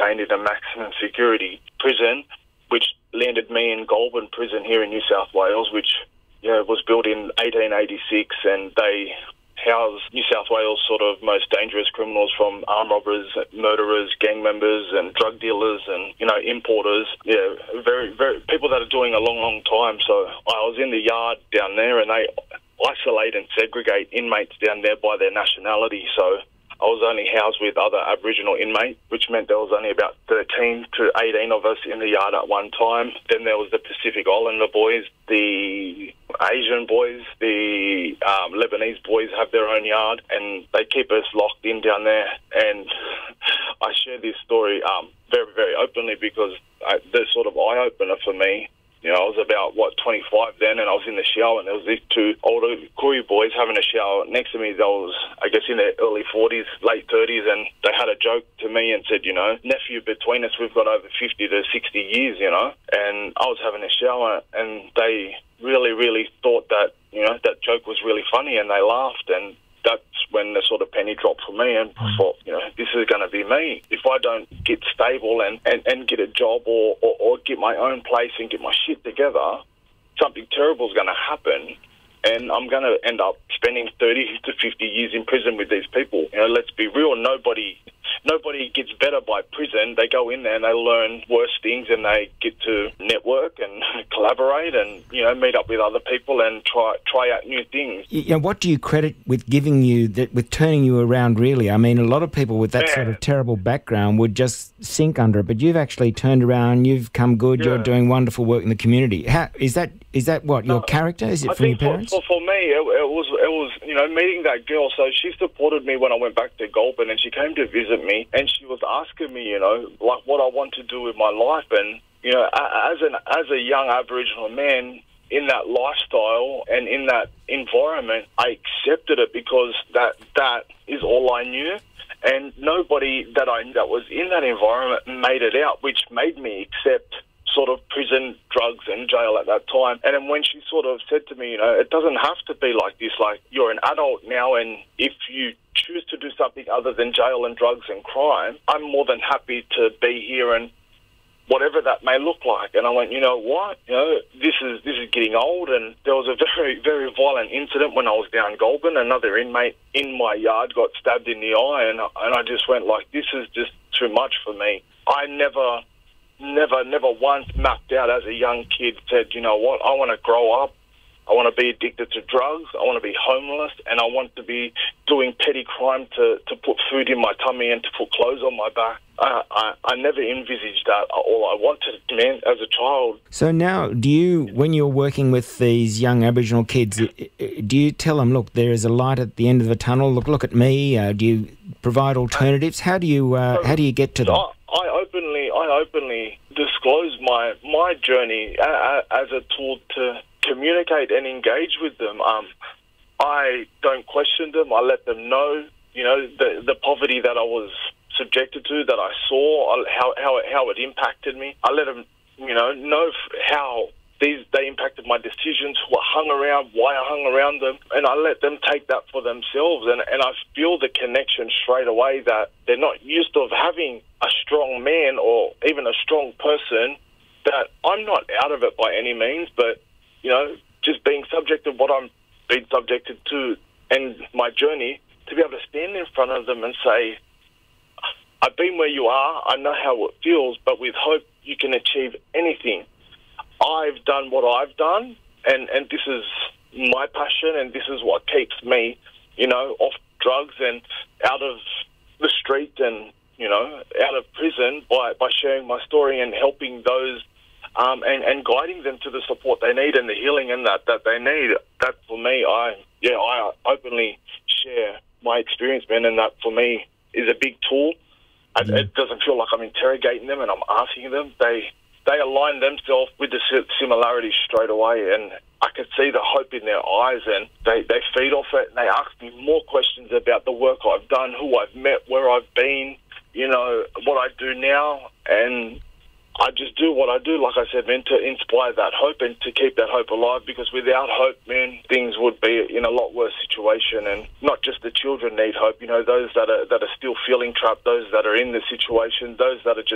detained in a maximum security prison, which landed me in Goulburn Prison here in New South Wales, which was built in 1886, and they house New South Wales' sort of most dangerous criminals, from armed robbers, murderers, gang members, and drug dealers, and importers. Yeah, very, very people that are doing a long, long time. So I was in the yard down there, and they isolate and segregate inmates down there by their nationality. So I was only housed with other Aboriginal inmates, which meant there was only about 13 to 18 of us in the yard at one time. Then there was the Pacific Islander boys, the Asian boys, the Lebanese boys have their own yard, and they keep us locked in down there. And I share this story very, very openly because the sort of eye-opener for me. I was about, 25 then, and I was in the shower, and there was these two older Koori boys having a shower next to me. They was, I guess, in their early 40s, late 30s, and they had a joke to me and said, nephew, between us, we've got over 50 to 60 years, and I was having a shower, and they really, really thought that, that joke was really funny, and they laughed, and that's when the sort of penny dropped for me, and I thought, this is going to be me. If I don't get stable and get a job or get my own place and get my shit together, something terrible is going to happen, and I'm going to end up spending 30 to 50 years in prison with these people. Let's be real, nobody gets better by prison. They go in there and they learn worse things, and they get to network and collaborate and, meet up with other people and try out new things. What do you credit with with turning you around, really? I mean, a lot of people with that sort of terrible background would just sink under it, but you've actually turned around, you've come good, you're doing wonderful work in the community. How, is that what, your character? Is it from your parents? For me, it was meeting that girl. So she supported me when I went back to Goulburn, and she came to visit me, and she was asking me, like what I want to do with my life. And, as a young Aboriginal man in that lifestyle and in that environment, I accepted it because that is all I knew. And nobody that was in that environment made it out, which made me accept sort of prison, drugs and jail at that time. And then when she sort of said to me, it doesn't have to be like this, like you're an adult now, and if you choose to do something other than jail and drugs and crime, I'm more than happy to be here and whatever that may look like. And I went, you know what, this is getting old. And there was a very, very violent incident when I was down Goulburn. Another inmate in my yard got stabbed in the eye, and I just went like, this is just too much for me. I never once mapped out as a young kid, said, you know what, I want to grow up. I want to be addicted to drugs. I want to be homeless, and I want to be doing petty crime to put food in my tummy and to put clothes on my back. I never envisaged that. All I wanted, man, as a child. So now, when you're working with these young Aboriginal kids, do you tell them, look, there is a light at the end of the tunnel, look at me? Do you provide alternatives? How do you get to them? I openly disclose my journey as a tool to communicate and engage with them. I don't question them. I let them know, the poverty that I was subjected to, that I saw, how it impacted me. I let them, know how they impacted my decisions, who I hung around, why I hung around them, and I let them take that for themselves. And I feel the connection straight away that they're not used to having a strong man or even a strong person, that I'm not out of it by any means, but, just being subjected to what I'm being subjected to and my journey, to be able to stand in front of them and say, I've been where you are, I know how it feels, but with hope you can achieve anything. I've done what I've done, and this is my passion, and this is what keeps me, off drugs and out of the street and, out of prison by sharing my story and helping those and guiding them to the support they need and the healing and that they need. That for me, I openly share my experience, man, and that for me is a big tool. It doesn't feel like I'm interrogating them and I'm asking them. They align themselves with the similarities straight away, and I could see the hope in their eyes, and they feed off it, and they ask me more questions about the work I've done, who I've met, where I've been, what I do now, and I just do what I do, like I said, man, to inspire that hope and to keep that hope alive, because without hope, man, things would be in a lot worse situation. And not just the children need hope, those that are still feeling trapped, those that are in the situation, those that are just